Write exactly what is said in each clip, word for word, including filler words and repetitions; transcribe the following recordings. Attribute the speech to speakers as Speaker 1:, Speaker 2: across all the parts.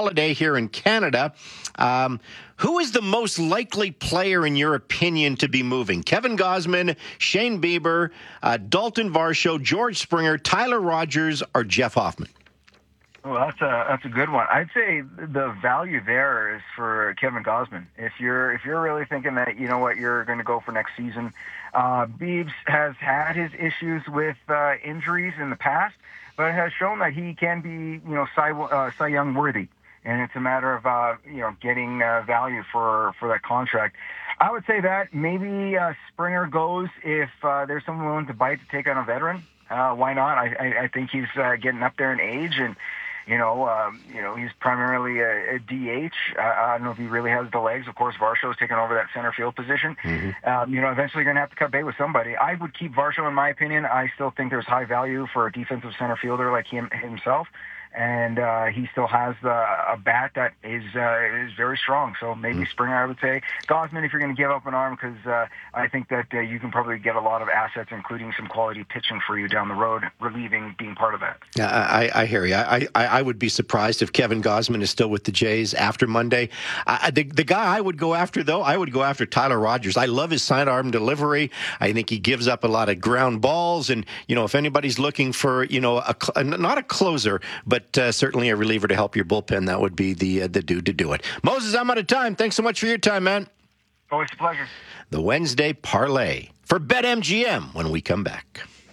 Speaker 1: holiday here in Canada. Um, who is the most likely player, in your opinion, to be moving? Kevin Gausman, Shane Bieber, uh, Dalton Varsho, George Springer, Tyler Rogers, or Jeff Hoffman?
Speaker 2: Well, that's a that's a good one. I'd say the value there is for Kevin Gausman. If you're if you're really thinking that, you know what, you're going to go for next season, uh, Biebs has had his issues with uh, injuries in the past, but has shown that he can be, you know, Cy, uh, Cy Young worthy, and it's a matter of uh, you know getting uh, value for for that contract. I would say that maybe uh, Springer goes if uh, there's someone willing to bite to take on a veteran. Uh, why not? I, I, I think he's uh, getting up there in age, and You know, um, you know, he's primarily a, a D H. Uh, I don't know if he really has the legs. Of course, Varsho's taken over that center field position. Mm-hmm. Um, you know, eventually you're going to have to cut bait with somebody. I would keep Varsho, in my opinion. I still think there's high value for a defensive center fielder like him himself. And uh, he still has the, a bat that is uh, is very strong. So maybe mm. Springer, I would say. Gausman, if you're going to give up an arm, because uh, I think that uh, you can probably get a lot of assets, including some quality pitching for you down the road, relieving being part of that.
Speaker 1: Yeah, I, I hear you. I, I I would be surprised if Kevin Gausman is still with the Jays after Monday. I, the, the guy I would go after, though, I would go after Tyler Rogers. I love his sidearm delivery. I think he gives up a lot of ground balls. And, you know, if anybody's looking for, you know, a, not a closer, but But uh, certainly a reliever to help your bullpen, that would be the uh, the dude to do it. Moses, I'm out of time. Thanks so much for your time, man.
Speaker 2: Always a pleasure.
Speaker 1: The Wednesday Parlay for BetMGM when we come back.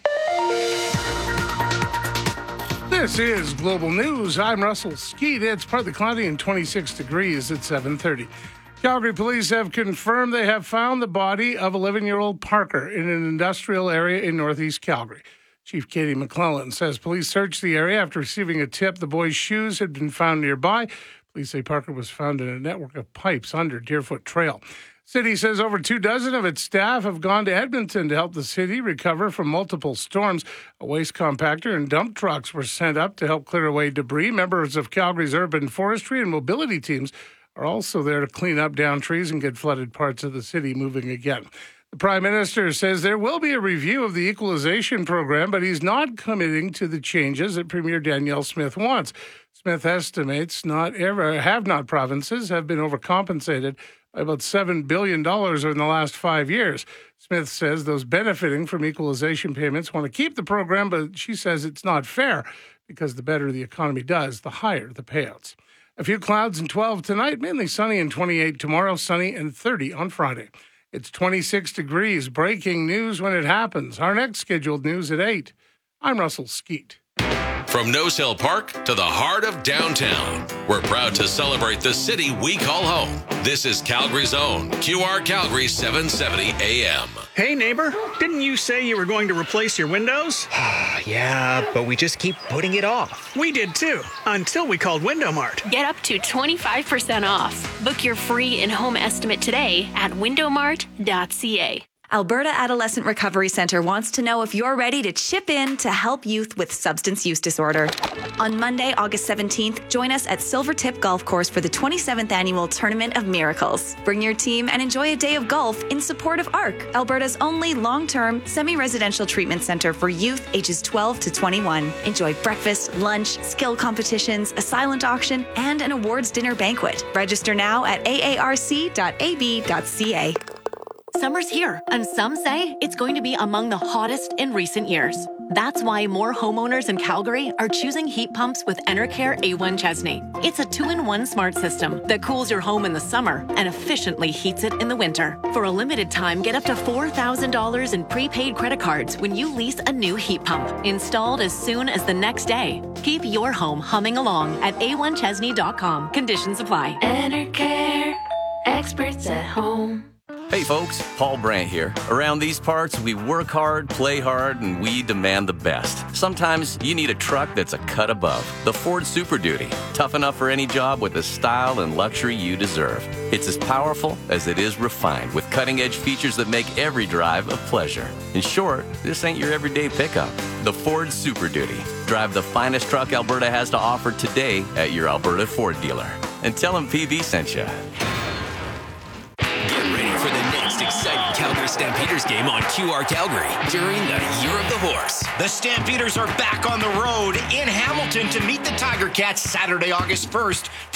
Speaker 3: This is Global News. I'm Russell Skeet. It's partly cloudy and twenty-six degrees at seven thirty. Calgary police have confirmed they have found the body of eleven-year-old Parker in an industrial area in northeast Calgary. Chief Katie McClellan says police searched the area after receiving a tip the boy's shoes had been found nearby. Police say Parker was found in a network of pipes under Deerfoot Trail. City says over two dozen of its staff have gone to Edmonton to help the city recover from multiple storms. A waste compactor and dump trucks were sent up to help clear away debris. Members of Calgary's urban forestry and mobility teams are also there to clean up downed trees and get flooded parts of the city moving again. The Prime Minister says there will be a review of the equalization program, but he's not committing to the changes that Premier Danielle Smith wants. Smith estimates not ever have not provinces have been overcompensated by about seven billion dollars in the last five years. Smith says those benefiting from equalization payments want to keep the program, but she says it's not fair because the better the economy does, the higher the payouts. A few clouds and twelve tonight, mainly sunny and twenty-eight tomorrow, sunny and thirty on Friday. It's twenty-six degrees. Breaking news when it happens. Our next scheduled news at eight. I'm Russell Skeet.
Speaker 4: From Nose Hill Park to the heart of downtown, we're proud to celebrate the city we call home. This is Calgary's own Q R Calgary seven seventy A M.
Speaker 5: Hey, neighbor, didn't you say you were going to replace your windows?
Speaker 6: Yeah, but we just keep putting it off.
Speaker 5: We did too, until we called Window Mart.
Speaker 7: Get up to twenty-five percent off. Book your free in-home estimate today at window mart dot c a.
Speaker 8: Alberta Adolescent Recovery Centre wants to know if you're ready to chip in to help youth with substance use disorder. On Monday, August seventeenth, join us at Silvertip Golf Course for the twenty-seventh Annual Tournament of Miracles. Bring your team and enjoy a day of golf in support of ARC, Alberta's only long-term, semi-residential treatment centre for youth ages twelve to twenty-one. Enjoy breakfast, lunch, skill competitions, a silent auction, and an awards dinner banquet. Register now at a a r c dot a b dot c a.
Speaker 9: Summer's here, and some say it's going to be among the hottest in recent years. That's why more homeowners in Calgary are choosing heat pumps with Enercare A one Chesney. It's a two-in-one smart system that cools your home in the summer and efficiently heats it in the winter. For a limited time, get up to four thousand dollars in prepaid credit cards when you lease a new heat pump, installed as soon as the next day. Keep your home humming along at a one chesney dot com. Conditions apply.
Speaker 10: Enercare, experts at home.
Speaker 11: Hey folks, Paul Brandt here. Around these parts, we work hard, play hard, and we demand the best. Sometimes you need a truck that's a cut above. The Ford Super Duty. Tough enough for any job with the style and luxury you deserve. It's as powerful as it is refined, with cutting-edge features that make every drive a pleasure. In short, this ain't your everyday pickup. The Ford Super Duty. Drive the finest truck Alberta has to offer today at your Alberta Ford dealer. And tell them P V sent you.
Speaker 4: Exciting Calgary Stampeders game on Q R Calgary during the Year of the Horse.
Speaker 12: The Stampeders are back on the road in Hamilton to meet the Tiger Cats Saturday, August first.